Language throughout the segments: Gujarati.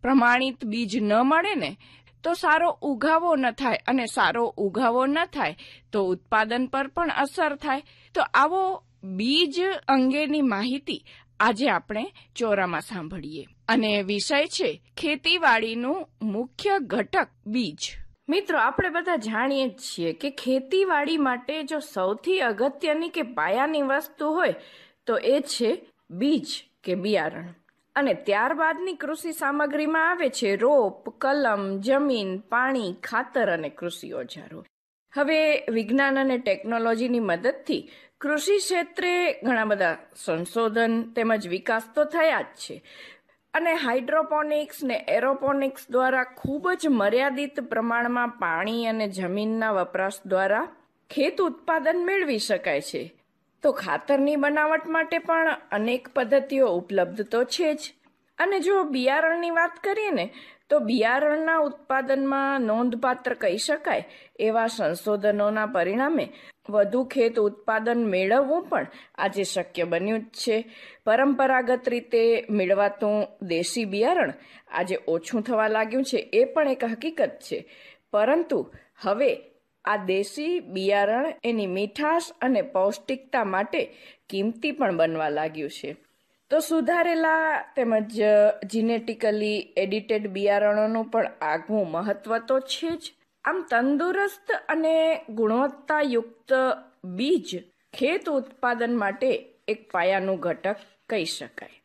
પ્રમાણિત બીજ ન મળે ને તો સારો ઉગાવો ન થાય, અને સારો ઉગાવો ન થાય તો ઉત્પાદન પર પણ અસર થાય. તો આવો બીજ અંગેની માહિતી આજે આપણે ચોરામાં સાંભળીએ, અને વિષય છે ખેતીવાડીનું મુખ્ય ઘટક બીજ. મિત્રો, આપણે બધા જાણીએ જ છીએ કે ખેતીવાડી માટે જો સૌથી અગત્યની કે પાયાની વસ્તુ હોય તો એ છે બીજ કે બિયારણ. અને ત્યારબાદની કૃષિ સામગ્રીમાં આવે છે રોપ, કલમ, જમીન, પાણી, ખાતર અને કૃષિ ઓજારો. હવે વિજ્ઞાન અને ટેકનોલોજીની મદદથી કૃષિ ક્ષેત્રે ઘણા બધા સંશોધન તેમજ વિકાસ તો થયા જ છે, અને હાઇડ્રોપોનિક્સ ને એરોપોનિક્સ દ્વારા ખૂબ જ મર્યાદિત પ્રમાણમાં પાણી અને જમીનના વપરાશ દ્વારા ખેત ઉત્પાદન મેળવી શકાય છે. તો ખાતરની બનાવટ માટે પણ અનેક પદ્ધતિઓ ઉપલબ્ધ તો છે જ. અને જો બિયારણની વાત કરીએ ને તો બિયારણના ઉત્પાદનમાં નોંધપાત્ર કહી શકાય એવા સંશોધનોના પરિણામે વધુ ખેત ઉત્પાદન મેળવવું પણ આજે શક્ય બન્યું જ છે. પરંપરાગત રીતે મેળવાતું દેશી બિયારણ આજે ઓછું થવા લાગ્યું છે, એ પણ એક હકીકત છે. પરંતુ હવે આ દેશી બિયારણ એની મીઠાશ અને પૌષ્ટિકતા માટે કિંમતી પણ બનવા લાગ્યું છે. તો સુધારેલા તેમજ જીનેટિકલી એડિટેડ બિયારણોનું પણ આગવું મહત્વ તો છે જ. આમ તંદુરસ્ત અને ગુણવત્તાયુક્ત બીજ ખેત ઉત્પાદન માટે એક પાયાનું ઘટક કહી શકાય.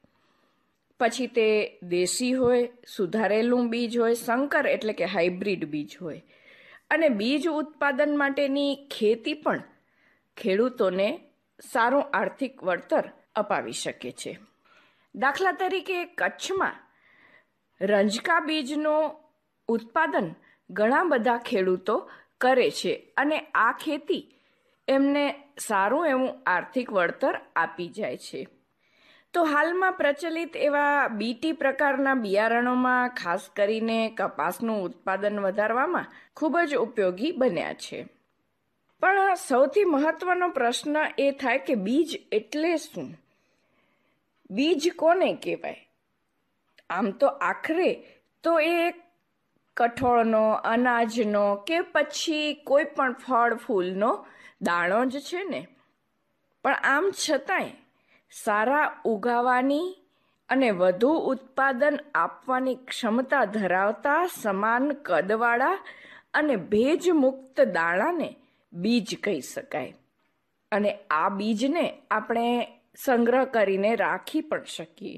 પછી તે દેશી હોય, સુધારેલું બીજ હોય, સંકર એટલે કે હાઇબ્રિડ બીજ હોય. અને બીજ ઉત્પાદન માટેની ખેતી પણ ખેડૂતોને સારું આર્થિક વળતર અપાવી શકે છે. દાખલા તરીકે કચ્છમાં રંજકા બીજનું ઉત્પાદન ઘણા બધા ખેડૂતો કરે છે, અને આ ખેતી એમને સારું એવું આર્થિક વળતર આપી જાય છે. તો હાલમાં પ્રચલિત એવા બીટી પ્રકારના બિયારણોમાં ખાસ કરીને કપાસનું ઉત્પાદન વધારવામાં ખૂબ જ ઉપયોગી બન્યા છે. પણ સૌથી મહત્વનો પ્રશ્ન એ થાય કે બીજ એટલે શું? બીજ કોને કહેવાય? આમ તો આખરે તો એ કઠોળનો, અનાજનો કે પછી કોઈ પણ ફળ ફૂલનો દાણો જ છે ને. પણ આમ છતાંય સારા ઉગાવાની અને વધુ ઉત્પાદન આપવાની ક્ષમતા ધરાવતા સમાન કદવાળા અને ભેજમુક્ત દાણાને બીજ કહી શકાય. અને આ બીજને આપણે સંગ્રહ કરીને રાખી પણ શકીએ.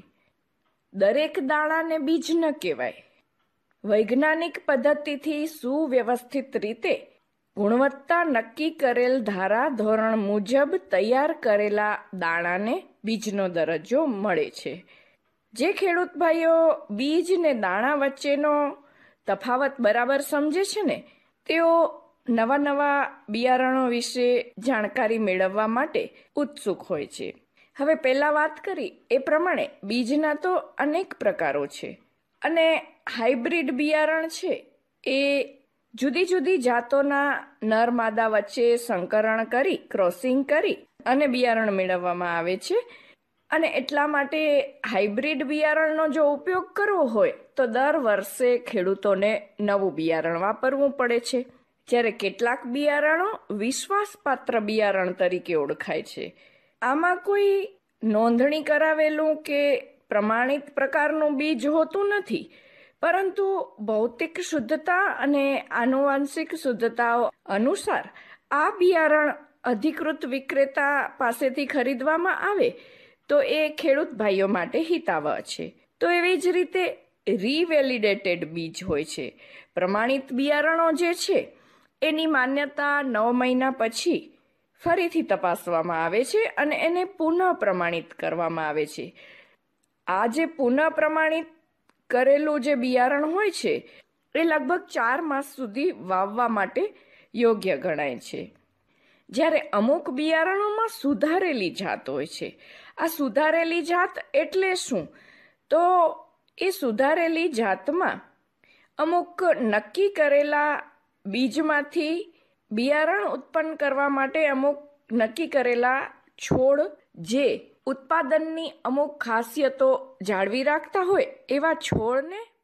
દરેક દાણાને બીજ ન કહેવાય. વૈજ્ઞાનિક પદ્ધતિથી સુવ્યવસ્થિત રીતે ગુણવત્તા નક્કી કરેલ ધારા ધોરણ મુજબ તૈયાર કરેલા દાણાને બીજનો દરજ્જો મળે છે. જે ખેડૂત ભાઈઓ બીજ ને દાણા વચ્ચેનો તફાવત બરાબર સમજે છે ને, તેઓ નવા નવા બિયારણો વિશે જાણકારી મેળવવા માટે ઉત્સુક હોય છે. હવે પહેલા વાત કરી એ પ્રમાણે બીજના તો અનેક પ્રકારો છે, અને હાઇબ્રિડ બિયારણ છે એ જુદી જુદી જાતોના નર માદા વચ્ચે સંકરણ કરી, ક્રોસિંગ કરી અને બિયારણ મેળવવામાં આવે છે. અને એટલા માટે હાઇબ્રિડ બિયારણનો જો ઉપયોગ કરવો હોય તો દર વર્ષે ખેડૂતોને નવું બિયારણ વાપરવું પડે છે. જ્યારે કેટલાક બિયારણો વિશ્વાસપાત્ર બિયારણ તરીકે ઓળખાય છે. આમાં કોઈ નોંધણી કરાવેલું કે પ્રમાણિત પ્રકારનું બીજ હોતું નથી, પરંતુ ભૌતિક શુદ્ધતા અને આનુવંશિક શુદ્ધતાઓ અનુસાર આ બિયારણ અધિકૃત વિક્રેતા પાસેથી ખરીદવામાં આવે તો એ ખેડૂત ભાઈઓ માટે હિતાવહ છે. તો એવી જ રીતે રીવેલિડેટેડ બીજ હોય છે. પ્રમાણિત બિયારણો જે છે એની માન્યતા 9 મહિના પછી ફરીથી તપાસવામાં આવે છે અને એને પુનઃ પ્રમાણિત કરવામાં આવે છે. આ જે પુનઃ પ્રમાણિત કરેલું જે બિયારણ હોય છે એ લગભગ 4 માસ સુધી વાવવા માટે યોગ્ય ગણાય છે. જ્યારે અમુક બિયારણોમાં સુધારેલી જાત હોય છે. આ સુધારેલી જાત એટલે શું? તો એ સુધારેલી જાતમાં અમુક નક્કી કરેલા બીજમાંથી બિયારણ ઉત્પન્ન કરવા માટે અમુક નક્કી કરેલા છોડ જે ઉત્પાદનની અમુક ખાસિયતો જાળવી રાખતા હોય એવા છોડને